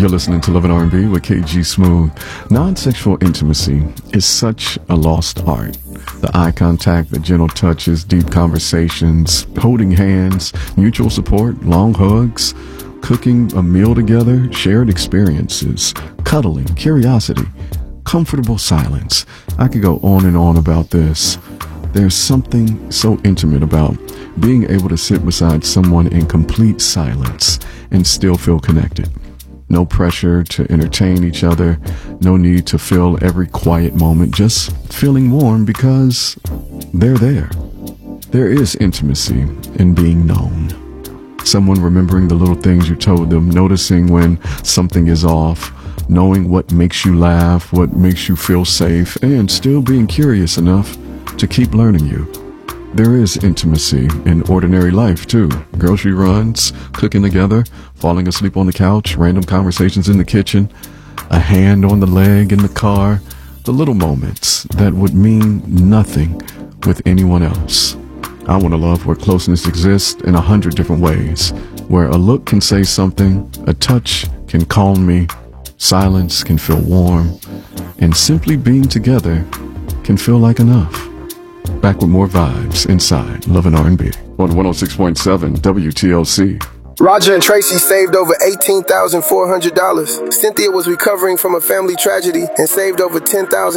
You're listening to Love and R&B with KG Smooth. Non-sexual intimacy is such a lost art. The eye contact, the gentle touches, deep conversations, holding hands, mutual support, long hugs, cooking a meal together, shared experiences, cuddling, curiosity, comfortable silence. I could go on and on about this. There's something so intimate about being able to sit beside someone in complete silence and still feel connected. No pressure to entertain each other, no need to fill every quiet moment, just feeling warm because they're there. There is intimacy in being known. Someone remembering the little things you told them, noticing when something is off, knowing what makes you laugh, what makes you feel safe, and still being curious enough to keep learning you. There is intimacy in ordinary life, too. Grocery runs, cooking together, falling asleep on the couch, random conversations in the kitchen, a hand on the leg in the car, the little moments that would mean nothing with anyone else. I want to love where closeness exists in 100 different ways, where a look can say something, a touch can calm me, silence can feel warm, and simply being together can feel like enough. Back with more vibes inside Love and R&B on 106.7 WTLC. Roger and Tracy saved over $18,400. Cynthia was recovering from a family tragedy and saved over $10,000.